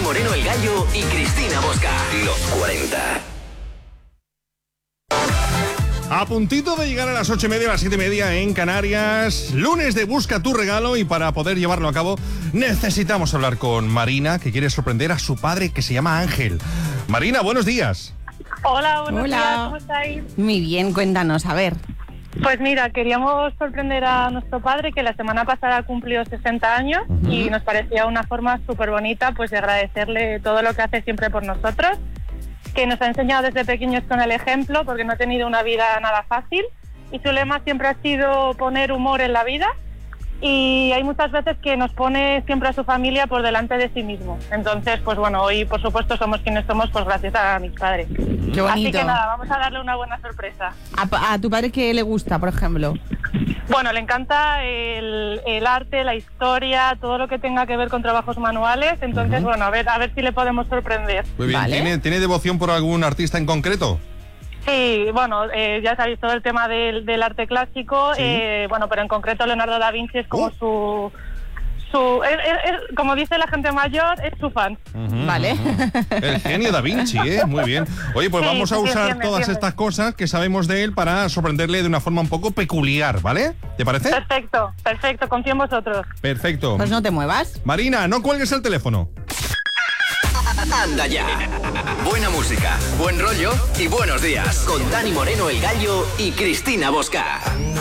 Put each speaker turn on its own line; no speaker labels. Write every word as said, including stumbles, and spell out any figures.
Moreno el Gallo y Cristina Bosca. Los cuarenta.
A puntito de llegar a las ocho y media, a las siete y media en Canarias. Lunes de Busca tu Regalo, y para poder llevarlo a cabo necesitamos hablar con Marina, que quiere sorprender a su padre, que se llama Ángel. Marina, buenos días.
Hola, buenos
Hola.
días, ¿cómo estáis?
Muy bien, cuéntanos, a ver.
Pues mira, queríamos sorprender a nuestro padre, que la semana pasada cumplió sesenta años, uh-huh. y nos parecía una forma súper bonita pues de agradecerle todo lo que hace siempre por nosotros, que nos ha enseñado desde pequeños con el ejemplo, porque no ha tenido una vida nada fácil, y su lema siempre ha sido poner humor en la vida, y hay muchas veces que nos pone siempre a su familia por delante de sí mismo. Entonces, pues bueno, hoy por supuesto somos quienes somos, pues gracias a mis padres.
Qué bonito.
Así que nada, vamos a darle una buena sorpresa.
¿A, a tu padre qué le gusta, por ejemplo?
Bueno, le encanta el, el arte, la historia, todo lo que tenga que ver con trabajos manuales. Entonces, uh-huh. bueno, a ver, a ver si le podemos sorprender.
Muy bien.
Vale.
¿Tiene, ¿Tiene devoción por algún artista en concreto?
Sí, bueno, eh, ya sabéis todo el tema del, del arte clásico, ¿sí? eh, bueno, pero en concreto Leonardo da Vinci es como uh. su... su es, es, es, como dice la gente mayor, es su fan.
Uh-huh,
vale.
Uh-huh. El genio da Vinci, ¿eh? Muy bien. Oye, pues sí, vamos a usar entiende, todas entiende. estas cosas que sabemos de él para sorprenderle de una forma un poco peculiar, ¿vale? ¿Te parece?
Perfecto, perfecto, confío en vosotros.
Perfecto.
Pues no te muevas.
Marina, no cuelgues el teléfono.
Anda ya. Buena música, buen rollo y buenos días. Con Dani Moreno el Gallo y Cristina Bosca.